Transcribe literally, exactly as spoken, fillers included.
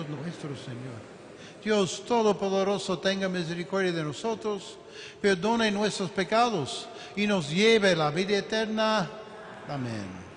Dios nuestro Señor. Dios Todopoderoso, tenga misericordia de nosotros, perdone nuestros pecados y nos lleve a la vida eterna. Amén.